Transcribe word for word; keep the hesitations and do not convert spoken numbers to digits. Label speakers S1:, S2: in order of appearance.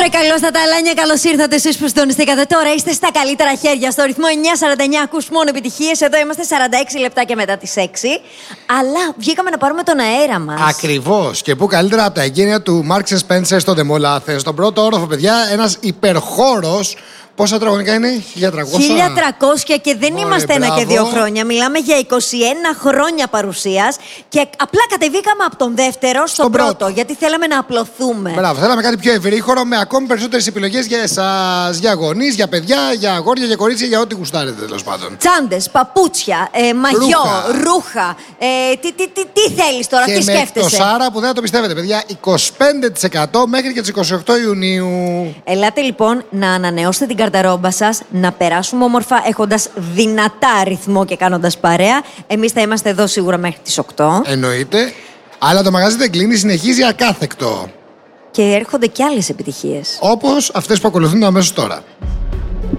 S1: Βρε καλώς τα ταλάνια, καλώς ήρθατε εσείς που συντονιστήκατε. Τώρα είστε στα καλύτερα χέρια. Στο ρυθμό εννιά σαράντα εννιά ακούς μόνο επιτυχίες. Εδώ είμαστε σαράντα έξι λεπτά και μετά τις έξι. Αλλά βγήκαμε να πάρουμε τον αέρα μας.
S2: Ακριβώς. Και πού καλύτερα από τα εγγένεια του Marks and Spencer στο The Mall Athens. Στον πρώτο όροφο, παιδιά, ένας υπερχώρος. Πόσα τετραγωνικά είναι, χίλια τριακόσια.
S1: χίλια τριακόσια και δεν
S2: Ωραία,
S1: είμαστε ένα
S2: μπράβο.
S1: και δύο χρόνια. Μιλάμε για είκοσι ένα χρόνια παρουσίας. Και απλά κατεβήκαμε από τον δεύτερο στον,
S2: Στον
S1: πρώτο,
S2: πρώτο.
S1: γιατί θέλαμε να απλωθούμε.
S2: Μπράβο, θέλαμε κάτι πιο ευρύχωρο με ακόμη περισσότερες επιλογές για εσάς. Για γονείς, για παιδιά, για αγόρια, για κορίτσια, για ό,τι γουστάρετε τέλος πάντων.
S1: Τσάντες, παπούτσια, ε, μαγιό,
S2: Ρούχα.
S1: ρούχα. Ε, τι, τι, τι, τι θέλεις τώρα,
S2: Και
S1: τι
S2: με
S1: σκέφτεσαι.
S2: το Σάρα που δεν θα το πιστεύετε, παιδιά, είκοσι πέντε τοις εκατό μέχρι και τις είκοσι οκτώ Ιουνίου.
S1: Ελάτε λοιπόν να ανανεώσετε την καρταρόμπα σας, να περάσουμε όμορφα έχοντας δυνατά ρυθμό και κάνοντας παρέα. Εμείς θα είμαστε εδώ σίγουρα μέχρι τις οκτώ.
S2: Εννοείται. Αλλά το μαγαζί δεν κλείνει, συνεχίζει ακάθεκτο.
S1: Και έρχονται κι άλλες επιτυχίες.
S2: Όπως αυτές που ακολουθούν αμέσως τώρα.